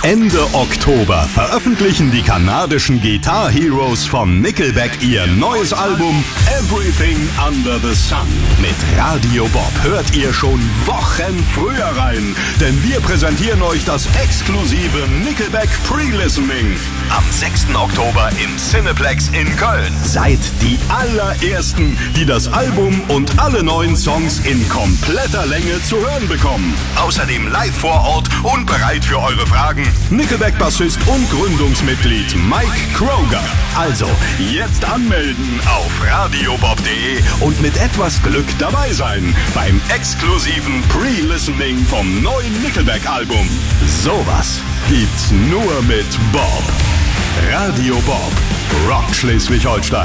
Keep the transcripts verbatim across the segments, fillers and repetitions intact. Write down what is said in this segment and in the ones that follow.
Ende Oktober veröffentlichen die kanadischen Guitar Heroes von Nickelback ihr neues Album Everything Under the Sun. Mit Radio Bob hört ihr schon Wochen früher rein, denn wir präsentieren euch das exklusive Nickelback Pre-Listening am sechsten Oktober im Cineplex in Köln. Seid die allerersten, die das Album und alle neuen Songs in kompletter Länge zu hören bekommen. Außerdem live vor Ort und bereit für eure Fragen Nickelback-Bassist und Gründungsmitglied Mike Kroger. Also jetzt anmelden auf radiobob punkt de und mit etwas Glück dabei sein beim exklusiven Pre-Listening vom neuen Nickelback-Album. Sowas gibt's nur mit Bob. Radio Bob, Rock Schleswig-Holstein.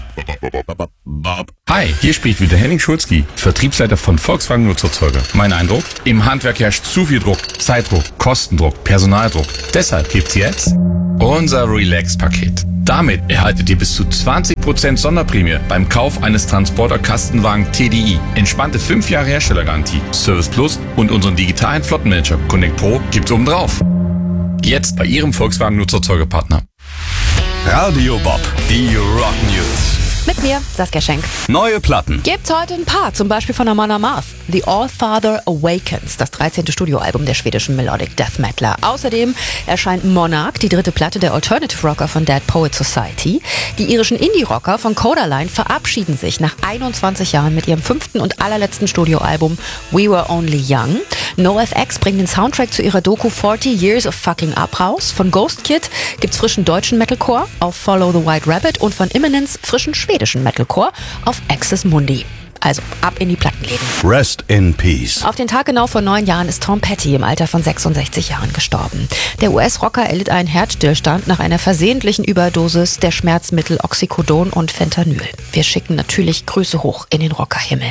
Hi, hier spricht wieder Henning Schulzki, Vertriebsleiter von Volkswagen Nutzerzeuger. Mein Eindruck? Im Handwerk herrscht zu viel Druck, Zeitdruck, Kostendruck, Personaldruck. Deshalb gibt's jetzt unser Relax-Paket. Damit erhaltet ihr bis zu zwanzig Prozent Sonderprämie beim Kauf eines Transporter-Kastenwagen T D I. Entspannte fünf Jahre Herstellergarantie, Service Plus und unseren digitalen Flottenmanager Connect Pro gibt's obendrauf. Jetzt bei Ihrem Volkswagen Nutzerzeugerpartner. Radio Bob, die Rock News. Mit mir, Saskia Schenk. Neue Platten. Gibt's heute ein paar, zum Beispiel von Amon Amarth. The All-Father Awakens, das dreizehnte Studioalbum der schwedischen Melodic Death Metaler. Außerdem erscheint Monarch, die dritte Platte der Alternative Rocker von Dead Poets Society. Die irischen Indie-Rocker von Codaline verabschieden sich nach einundzwanzig Jahren mit ihrem fünften und allerletzten Studioalbum We Were Only Young. NoFX bringt den Soundtrack zu ihrer Doku forty Years of Fucking Up raus. Von Ghost Kid gibt's frischen deutschen Metalcore auf Follow the White Rabbit und von Imminence frischen schwedischen Metalcore auf Axis Mundi. Also ab in die Plattenläden. Rest in Peace. Auf den Tag genau vor neun Jahren ist Tom Petty im Alter von sechsundsechzig Jahren gestorben. Der U S-Rocker erlitt einen Herzstillstand nach einer versehentlichen Überdosis der Schmerzmittel Oxycodon und Fentanyl. Wir schicken natürlich Grüße hoch in den Rockerhimmel.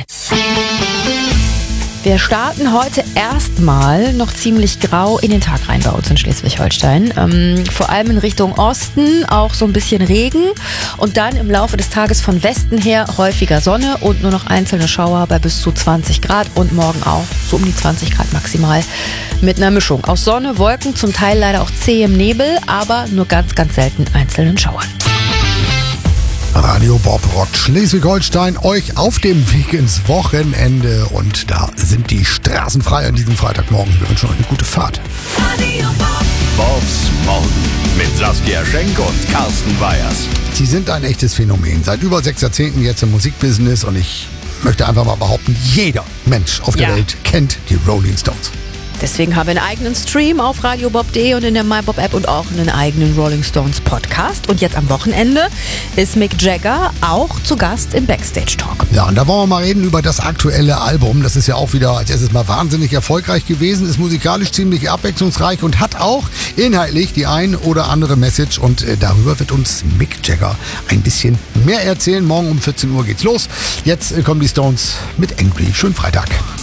Wir starten heute erstmal noch ziemlich grau in den Tag rein bei uns in Schleswig-Holstein. Ähm, vor allem in Richtung Osten auch so ein bisschen Regen und dann im Laufe des Tages von Westen her häufiger Sonne und nur noch einzelne Schauer bei bis zu zwanzig Grad und morgen auch so um die zwanzig Grad maximal mit einer Mischung aus Sonne, Wolken, zum Teil leider auch zähem Nebel, aber nur ganz, ganz selten einzelnen Schauern. Radio Bob rockt Schleswig-Holstein euch auf dem Weg ins Wochenende und da sind die Straßen frei an diesem Freitagmorgen. Wir wünschen euch eine gute Fahrt. Radio Bob. Bobs Morgen mit Saskia Schenk und Carsten Weyers. Sie sind ein echtes Phänomen. Seit über sechs Jahrzehnten jetzt im Musikbusiness und ich möchte einfach mal behaupten, jeder Mensch auf der Ja. Welt kennt die Rolling Stones. Deswegen haben wir einen eigenen Stream auf radiobob punkt de und in der MyBob-App und auch einen eigenen Rolling Stones Podcast. Und jetzt am Wochenende ist Mick Jagger auch zu Gast im Backstage-Talk. Ja, und da wollen wir mal reden über das aktuelle Album. Das ist ja auch wieder als erstes mal wahnsinnig erfolgreich gewesen, ist musikalisch ziemlich abwechslungsreich und hat auch inhaltlich die ein oder andere Message. Und äh, darüber wird uns Mick Jagger ein bisschen mehr erzählen. Morgen um vierzehn Uhr geht's los. Jetzt äh, kommen die Stones mit Angry. Schönen Freitag.